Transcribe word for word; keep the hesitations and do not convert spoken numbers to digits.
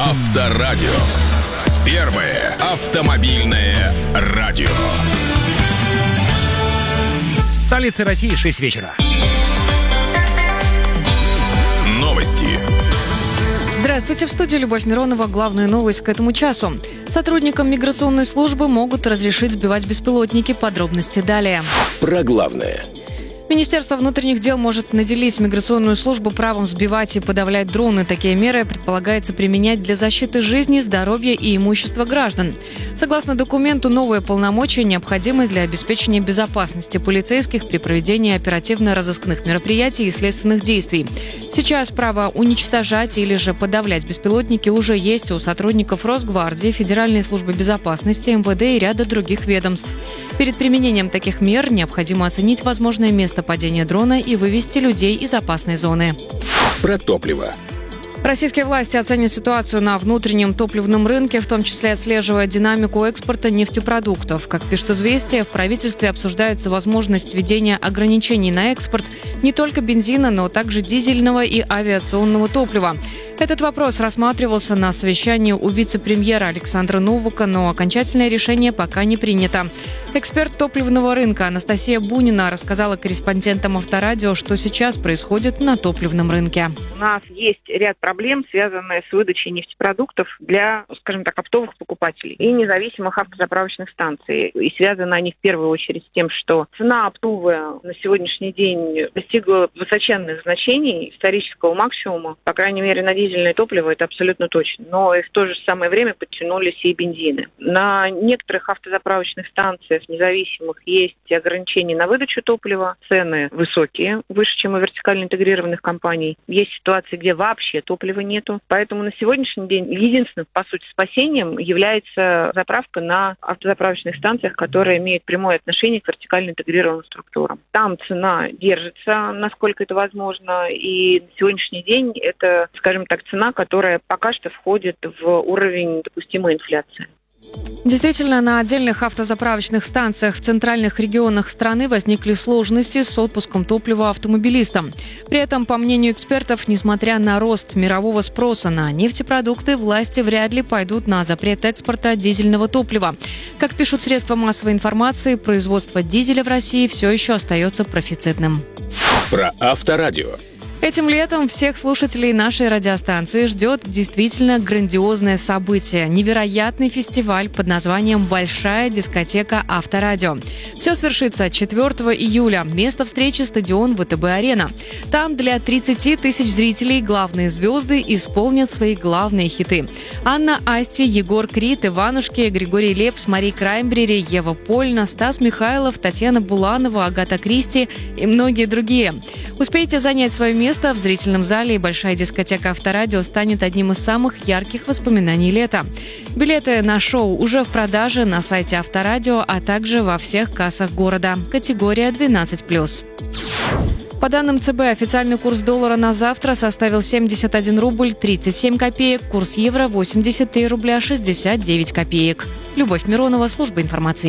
Авторадио. Первое автомобильное радио. В столице России шесть вечера. Новости. Здравствуйте, в студии Любовь Миронова. Главная новость к этому часу. Сотрудникам миграционной службы могут разрешить сбивать беспилотники. Подробности далее. Про главное. Министерство внутренних дел может наделить миграционную службу правом сбивать и подавлять дроны. Такие меры предполагается применять для защиты жизни, здоровья и имущества граждан. Согласно документу, новые полномочия необходимы для обеспечения безопасности полицейских при проведении оперативно-розыскных мероприятий и следственных действий. Сейчас право уничтожать или же подавлять беспилотники уже есть у сотрудников Росгвардии, Федеральной службы безопасности, эм вэ дэ и ряда других ведомств. Перед применением таких мер необходимо оценить возможное место падения дрона и вывести людей из опасной зоны. Про топливо. Российские власти оценят ситуацию на внутреннем топливном рынке, в том числе отслеживая динамику экспорта нефтепродуктов. Как пишут «Известия», в правительстве обсуждается возможность введения ограничений на экспорт не только бензина, но также дизельного и авиационного топлива. Этот вопрос рассматривался на совещании у вице-премьера Александра Новака, но окончательное решение пока не принято. Эксперт топливного рынка Анастасия Бунина рассказала корреспондентам Авторадио, что сейчас происходит на топливном рынке. У нас есть ряд проблем, связанных с выдачей нефтепродуктов для, скажем так, оптовых покупателей и независимых автозаправочных станций. И связаны они в первую очередь с тем, что цена оптовая на сегодняшний день достигла высоченных значений, исторического максимума. По крайней мере, на дизельное топливо это абсолютно точно. Но и в то же самое время подтянулись и бензины. На некоторых автозаправочных станциях независимых есть ограничения на выдачу топлива. Цены высокие, выше, чем у вертикально интегрированных компаний. Есть ситуации, где вообще топлива нету. Поэтому на сегодняшний день единственным, по сути, спасением является заправка на автозаправочных станциях, которые имеют прямое отношение к вертикально интегрированным структурам. Там цена держится, насколько это возможно, и на сегодняшний день это, скажем так, цена, которая пока что входит в уровень допустимой инфляции. Действительно, на отдельных автозаправочных станциях в центральных регионах страны возникли сложности с отпуском топлива автомобилистам. При этом, по мнению экспертов, несмотря на рост мирового спроса на нефтепродукты, власти вряд ли пойдут на запрет экспорта дизельного топлива. Как пишут средства массовой информации, производство дизеля в России все еще остается профицитным. Про Авторадио. Этим летом всех слушателей нашей радиостанции ждет действительно грандиозное событие. Невероятный фестиваль под названием «Большая дискотека Авторадио». Все свершится четвёртого июля. Место встречи – стадион вэ тэ бэ-арена. Там для тридцати тысяч зрителей главные звезды исполнят свои главные хиты. Анна Асти, Егор Крид, Иванушки, Григорий Лепс, Мари Краймбрери, Ева Польна, Стас Михайлов, Татьяна Буланова, Агата Кристи и многие другие. Успейте занять свое место в зрительном зале, и большая дискотека Авторадио станет одним из самых ярких воспоминаний лета. Билеты на шоу уже в продаже на сайте Авторадио, а также во всех кассах города. Категория двенадцать плюс. По данным цэ бэ, официальный курс доллара на завтра составил семьдесят один рубль тридцать семь копеек, курс евро восемьдесят три рубля шестьдесят девять копеек. Любовь Миронова, служба информации.